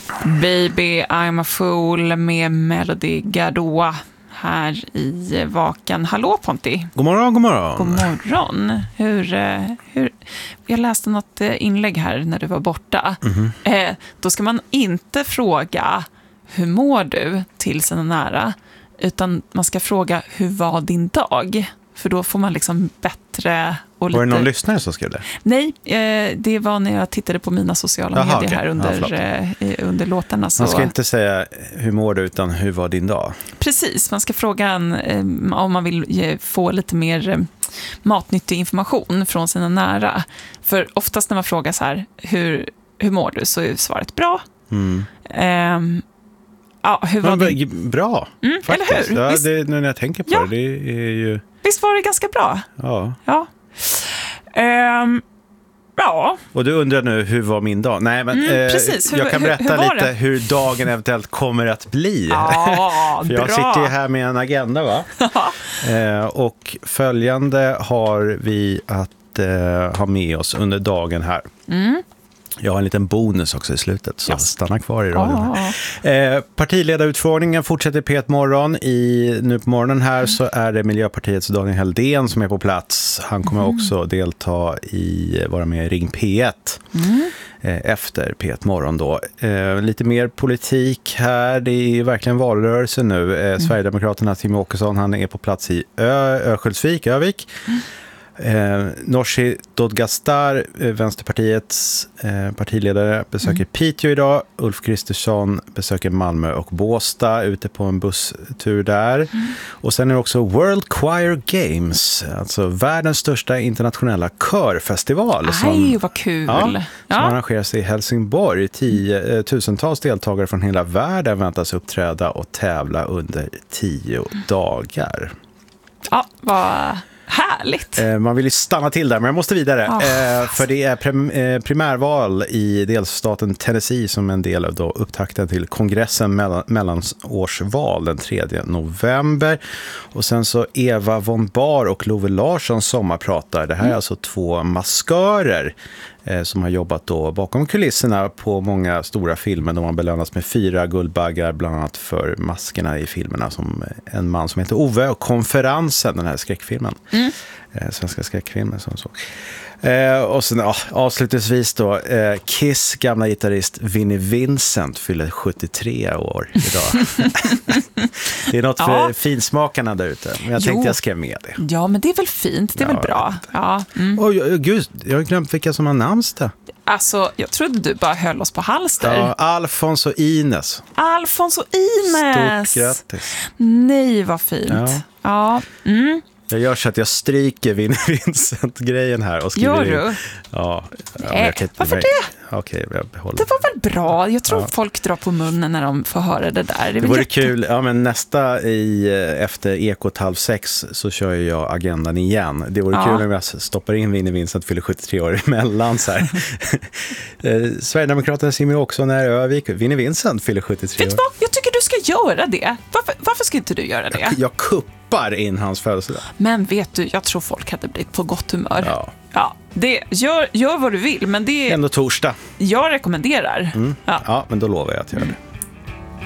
Baby I'm a fool med Melody Gardot här i Vaken. Hallå Ponti. God morgon, god morgon. God morgon. Hur jag läste något inlägg här när du var borta. Då ska man inte fråga hur mår du till sina nära, utan man ska fråga hur var din dag? För då får man liksom bättre och lite... Var det någon lyssnare som skrev det? Nej, det var när jag tittade på mina sociala medier här under låtarna. Så... Man ska inte säga hur mår du, utan hur var din dag? Precis, man ska fråga om man vill få lite mer matnyttig information från sina nära. För oftast när man frågar så här, hur mår du, så är svaret bra. Ja, hur var det? Bra, faktiskt. Eller hur? Ja, Visst... det, när jag tänker på det är ju... Visst var det ganska bra? Ja. Ja. Ja. Och du undrar nu, hur var min dag? Nej, men precis. jag kan berätta lite hur dagen eventuellt kommer att bli. Ja, för jag bra. sitter ju här med en agenda, va? Och följande har vi att ha med oss under dagen här. Jag har en liten bonus också i slutet, så stanna kvar i radion. Partiledarutfrågningen fortsätter P1 Morgon. Nu på morgonen här så är det Miljöpartiets Daniel Heldén som är på plats. Han kommer också vara med i Ring P1 efter P1 Morgon då. Lite mer politik här. Det är ju verkligen valrörelse nu. Sverigedemokraterna Jimmie Åkesson, han är på plats i Örnsköldsvik. Nooshi Dadgostar, Vänsterpartiets partiledare, besöker Piteå idag. Ulf Kristersson besöker Malmö och Båstad, ute på en busstur där. Och sen är det också World Choir Games, alltså världens största internationella körfestival. Vad kul! Som arrangeras i Helsingborg. Tusentals deltagare från hela världen väntas uppträda och tävla under 10 dagar. Ja, vad... härligt. Man vill ju stanna till där, men jag måste vidare. För det är primärval i delstaten Tennessee som en del av då upptakten till kongressen mellanårsval den 3 november. Och sen så Eva von Bar och Love Larsson sommarpratar. Det här är alltså 2 maskörer som har jobbat då bakom kulisserna på många stora filmer. De har belönats med 4 guldbaggar, bland annat för maskerna i filmerna, som en man som heter Ove och Konferensen, den här skräckfilmen. Svenska skräckfilmen som så. Och sen avslutningsvis då Kiss gamla gitarrist Vinnie Vincent fyller 73 år idag. Det är något för finsmakarna där ute. Men jag tänkte jag skrev med det. Ja, men det är väl fint. Det är väl bra. Ja. Gud, jag har glömt vilka som har namnsdag. Alltså, jag trodde du bara höll oss på halster. Ja, Alfons och Ines. Alfons och Ines! Stort grattis. Nej, vad fint. Ja. Jag gör så att jag stryker Vinnie Vincent-grejen här och skriver in. Gör du? Ja. Varför det? Okej, jag behåller. Det var väl bra. Jag tror folk drar på munnen när de får höra det där. Det vore kul. Ja, men efter Ekot 5:30 så kör jag agendan igen. Det vore kul om jag stoppar in Vinnie Vincent fyller 73 år emellan så här. Sverigedemokraterna Jimmie Åkesson är Övik. Vinnie Vincent fyller 73 år. Vet du vad? Jag tycker du ska göra det. Varför ska inte du göra det? Jag kuppar in hans födelsedag. Men vet du, jag tror folk hade blivit på gott humör. Ja, det gör vad du vill, men det är ändå torsdag. Jag rekommenderar. Ja, men då lovar jag att göra det.